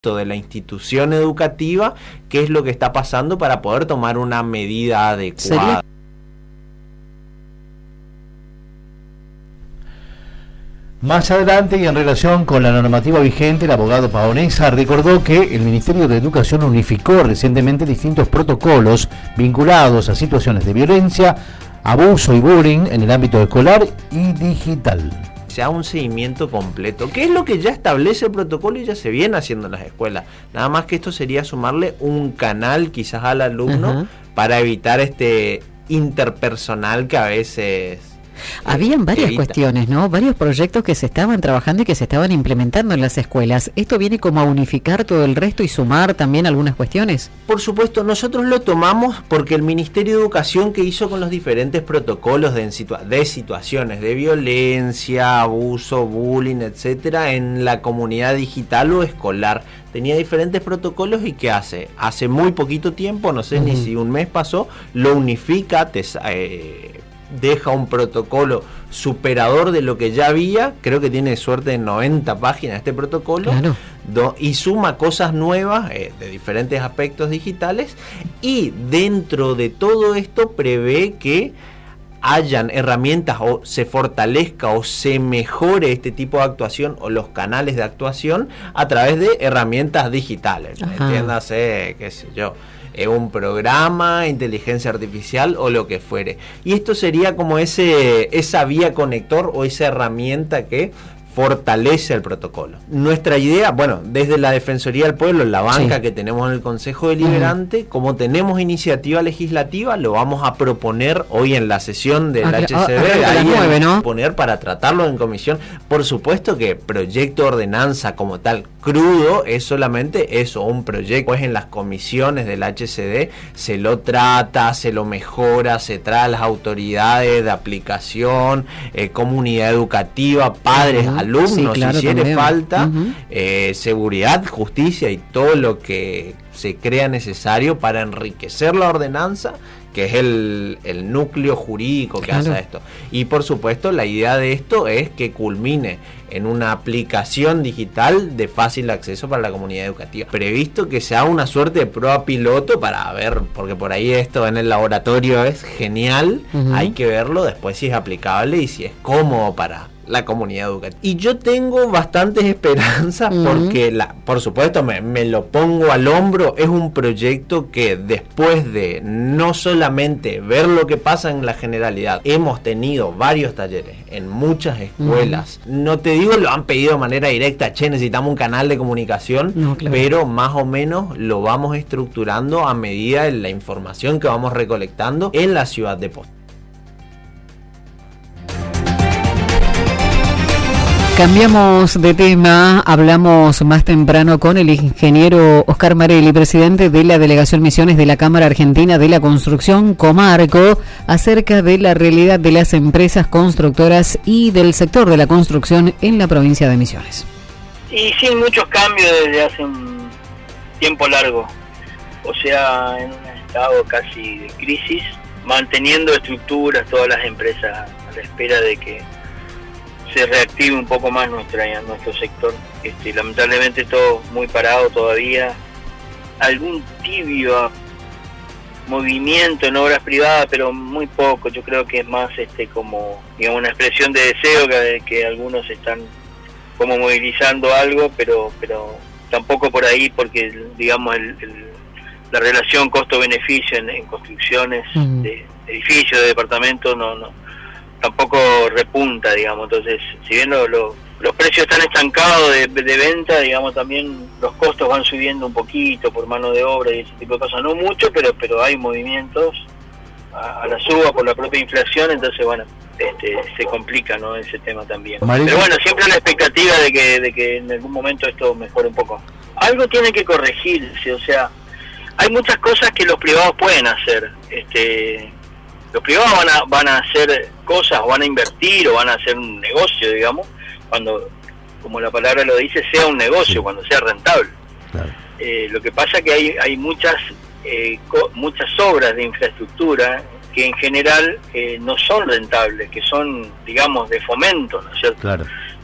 de la institución educativa, qué es lo que está pasando para poder tomar una medida adecuada. Más adelante, y en relación con la normativa vigente, el abogado Paonesa recordó que el Ministerio de Educación unificó recientemente distintos protocolos vinculados a situaciones de violencia, abuso y bullying en el ámbito escolar y digital. Se haga un seguimiento completo, que es lo que ya establece el protocolo y ya se viene haciendo en las escuelas. Nada más que esto sería sumarle un canal quizás al alumno para evitar este interpersonal que a veces... Habían varias cuestiones, ¿no? Varios proyectos que se estaban trabajando y que se estaban implementando en las escuelas. ¿Esto viene como a unificar todo el resto y sumar también algunas cuestiones? Por supuesto, nosotros lo tomamos porque el Ministerio de Educación, que hizo con los diferentes protocolos de situaciones de violencia, abuso, bullying, etcétera, en la comunidad digital o escolar, tenía diferentes protocolos. ¿Y qué hace? Hace muy poquito tiempo, no sé ni si un mes pasó, lo unifica, deja un protocolo superador de lo que ya había, creo que tiene suerte de 90 páginas este protocolo, claro. Y suma cosas nuevas de diferentes aspectos digitales, y dentro de todo esto prevé que hayan herramientas o se fortalezca o se mejore este tipo de actuación o los canales de actuación a través de herramientas digitales. Entiéndase, qué sé yo, un programa, inteligencia artificial o lo que fuere. Y esto sería como esa vía conector o esa herramienta que fortalece el protocolo. Nuestra idea, bueno, desde la Defensoría del Pueblo, la banca que tenemos en el Consejo Deliberante, como tenemos iniciativa legislativa, lo vamos a proponer hoy en la sesión del HCD, ahí 9, ¿no? Poner para tratarlo en comisión. Por supuesto que proyecto de ordenanza como tal, crudo, es solamente eso, un proyecto. Pues en las comisiones del HCD se lo trata, se lo mejora, se trae a las autoridades de aplicación, comunidad educativa, padres, alumnos, sí, claro, si hiciera falta, seguridad, justicia y todo lo que se crea necesario para enriquecer la ordenanza, que es el núcleo jurídico que hace esto. Y por supuesto la idea de esto es que culmine en una aplicación digital de fácil acceso para la comunidad educativa. Previsto que sea una suerte de prueba piloto para ver, porque por ahí esto en el laboratorio es genial, hay que verlo después si es aplicable y si es cómodo para la comunidad educativa. Y yo tengo bastantes esperanzas porque, por supuesto, me lo pongo al hombro. Es un proyecto que después de no solamente ver lo que pasa en la generalidad, hemos tenido varios talleres en muchas escuelas. No te digo lo han pedido de manera directa, necesitamos un canal de comunicación, pero más o menos lo vamos estructurando a medida de la información que vamos recolectando en la ciudad de Pozo. Cambiamos de tema, hablamos más temprano con el ingeniero Oscar Marelli, presidente de la Delegación Misiones de la Cámara Argentina de la Construcción, Comarco, acerca de la realidad de las empresas constructoras y del sector de la construcción en la provincia de Misiones. Y sin muchos cambios desde hace un tiempo largo, o sea, en un estado casi de crisis, manteniendo estructuras, todas las empresas a la espera de que se reactive un poco más nuestro sector. Lamentablemente todo muy parado todavía. Algún tibio movimiento en obras privadas, pero muy poco. Yo creo que es más como, digamos, una expresión de deseo que algunos están como movilizando algo, pero tampoco por ahí, porque digamos la relación costo-beneficio en construcciones de edificios, de departamentos, no tampoco repunta, digamos. Entonces, si bien los precios están estancados de venta, digamos, también los costos van subiendo un poquito por mano de obra y ese tipo de cosas, no mucho, pero hay movimientos a la suba por la propia inflación. Entonces, bueno, se complica, ¿no?, ese tema también. Pero bueno, siempre la expectativa de que en algún momento esto mejore un poco. Algo tiene que corregirse, o sea, hay muchas cosas que los privados pueden hacer. Los privados van a hacer cosas, o van a invertir, o van a hacer un negocio, digamos, cuando, como la palabra lo dice, sea un negocio, cuando sea rentable. Claro. Lo que pasa es que hay muchas obras de infraestructura que en general no son rentables, que son, digamos, de fomento, ¿no es cierto? Claro.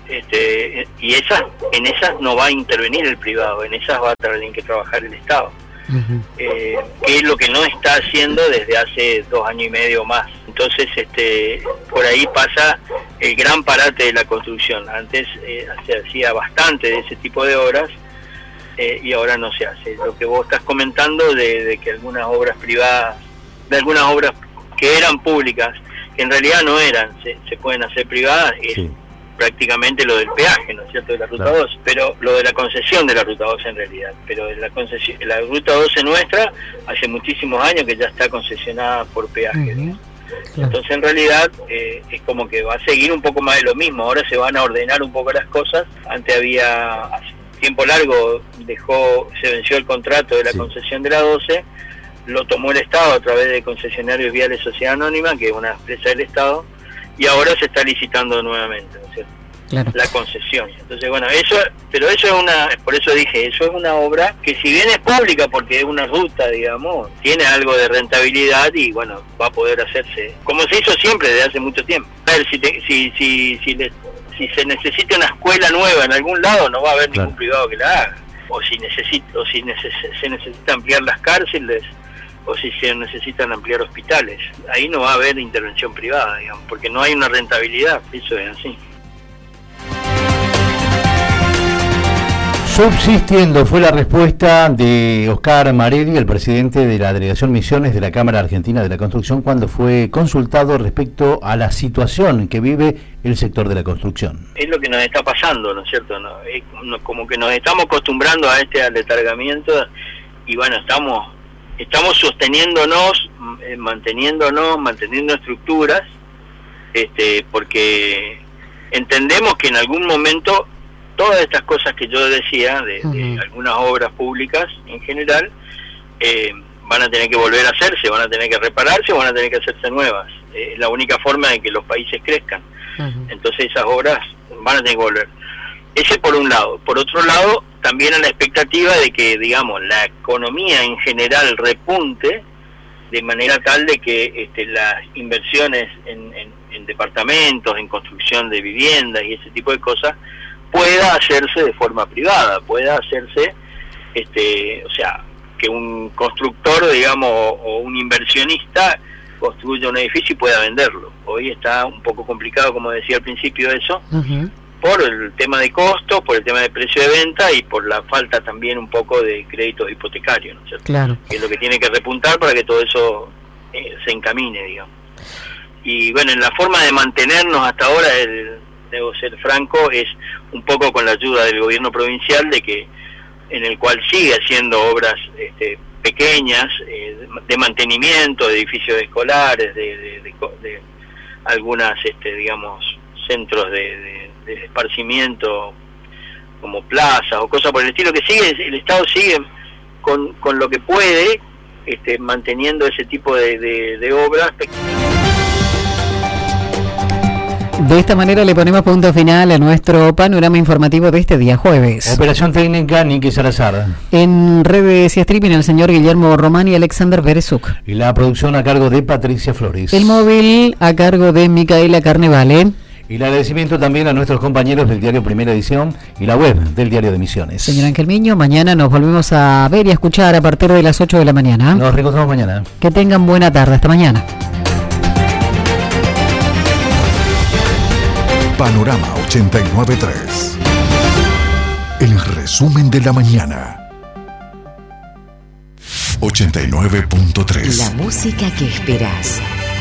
y en esas no va a intervenir el privado, en esas va a tener que trabajar el Estado. Que es lo que no está haciendo desde hace 2 años y medio más. Entonces por ahí pasa el gran parate de la construcción. Antes se hacía bastante de ese tipo de obras, y ahora no se hace. Lo que vos estás comentando de que algunas obras privadas, de algunas obras que eran públicas, que en realidad no eran, se pueden hacer privadas, es prácticamente lo del peaje, ¿no es cierto?, de la Ruta 12, pero lo de la concesión de la Ruta 12 en realidad, pero de la concesión, la Ruta 12 nuestra hace muchísimos años que ya está concesionada por peaje. Entonces en realidad es como que va a seguir un poco más de lo mismo. Ahora se van a ordenar un poco las cosas. Antes había, hace tiempo largo se venció el contrato de la concesión de la 12, lo tomó el Estado a través de Concesionarios Viales Sociedad Anónima, que es una empresa del Estado, y ahora se está licitando nuevamente, ¿no es cierto? Claro. La concesión. Entonces, bueno, eso es por eso dije, eso es una obra que, si bien es pública porque es una ruta, digamos, tiene algo de rentabilidad y bueno, va a poder hacerse como se hizo siempre desde hace mucho tiempo. A ver, si se necesita una escuela nueva en algún lado, no va a haber ningún privado que la haga. O si se necesita ampliar las cárceles, o si se necesitan ampliar hospitales, ahí no va a haber intervención privada, digamos, porque no hay una rentabilidad. Eso es así. Subsistiendo fue la respuesta de Oscar Marelli, el presidente de la Delegación Misiones de la Cámara Argentina de la Construcción, cuando fue consultado respecto a la situación que vive el sector de la construcción. Es lo que nos está pasando, ¿no es cierto? Como que nos estamos acostumbrando a este aletargamiento, y bueno, estamos sosteniéndonos, manteniendo estructuras, porque entendemos que en algún momento todas estas cosas que yo decía, de algunas obras públicas en general, van a tener que volver a hacerse, van a tener que repararse, van a tener que hacerse nuevas. Es la única forma de que los países crezcan. Entonces esas obras van a tener que volver. Ese por un lado. Por otro lado, también a la expectativa de que, digamos, la economía en general repunte, de manera tal de que las inversiones en departamentos, en construcción de viviendas y ese tipo de cosas, pueda hacerse de forma privada, pueda hacerse, o sea, que un constructor, digamos, o un inversionista construya un edificio y pueda venderlo. Hoy está un poco complicado, como decía al principio, eso, por el tema de costos, por el tema de precio de venta y por la falta también un poco de créditos hipotecarios, ¿no es cierto? Claro. Que es lo que tiene que repuntar para que todo eso se encamine, digamos. Y bueno, en la forma de mantenernos hasta ahora, debo ser franco, es un poco con la ayuda del gobierno provincial, en el cual sigue haciendo obras pequeñas, de mantenimiento, de edificios escolares, de algunas, digamos, centros de esparcimiento, como plazas o cosas por el estilo, que el Estado sigue con lo que puede, manteniendo ese tipo de obras pequeñas. De esta manera le ponemos punto final a nuestro panorama informativo de este día jueves. Operación técnica, Niki Salazar. En redes y streaming, el señor Guillermo Román y Alexander Berezuk. Y la producción a cargo de Patricia Flores. El móvil a cargo de Micaela Carnevale. Y el agradecimiento también a nuestros compañeros del diario Primera Edición y la web del diario de Misiones. Señor Ángel Miño, mañana nos volvemos a ver y a escuchar a partir de las 8 de la mañana. Nos reencontramos mañana. Que tengan buena tarde. Hasta mañana. Panorama 89.3. El resumen de la mañana. 89.3. La música que esperas.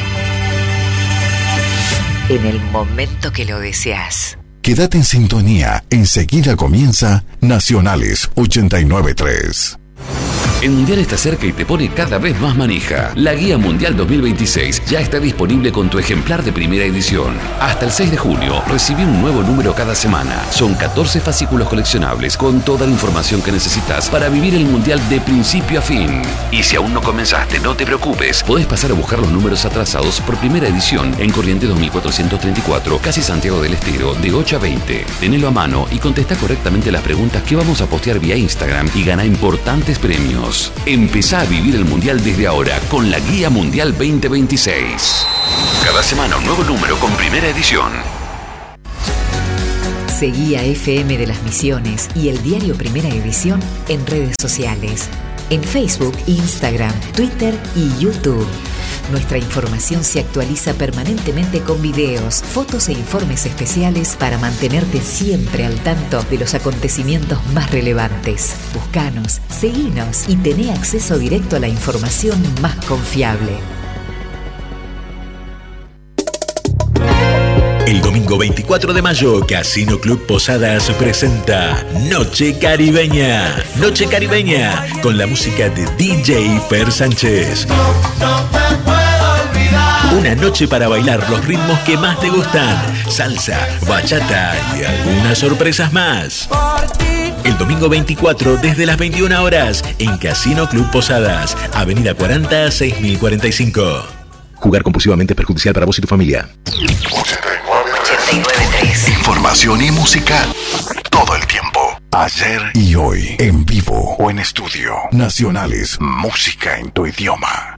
En el momento que lo deseas. Quédate en sintonía. Enseguida comienza Nacionales 89.3. El Mundial está cerca y te pone cada vez más manija. La Guía Mundial 2026 ya está disponible con tu ejemplar de primera edición. Hasta el 6 de junio, recibí un nuevo número cada semana. Son 14 fascículos coleccionables con toda la información que necesitas para vivir el Mundial de principio a fin. Y si aún no comenzaste, no te preocupes. Podés pasar a buscar los números atrasados por primera edición en Corrientes 2434, casi Santiago del Estero, de 8 a 20. Tenelo a mano y contesta correctamente las preguntas que vamos a postear vía Instagram y gana importantes premios. Empezá a vivir el Mundial desde ahora con la Guía Mundial 2026. Cada semana un nuevo número con primera edición. Seguí a FM de las Misiones y el diario Primera Edición en redes sociales. En Facebook, Instagram, Twitter y YouTube. Nuestra información se actualiza permanentemente con videos, fotos e informes especiales para mantenerte siempre al tanto de los acontecimientos más relevantes. Búscanos, seguinos y tené acceso directo a la información más confiable. El domingo 24 de mayo, Casino Club Posadas presenta Noche Caribeña. Noche Caribeña, con la música de DJ Fer Sánchez. Una noche para bailar los ritmos que más te gustan. Salsa, bachata y algunas sorpresas más. El domingo 24 desde las 21 horas en Casino Club Posadas, Avenida 40, 6045. Jugar compulsivamente es perjudicial para vos y tu familia. 89.3. Información y música todo el tiempo. Ayer y hoy, en vivo o en estudio. Nacionales, música en tu idioma.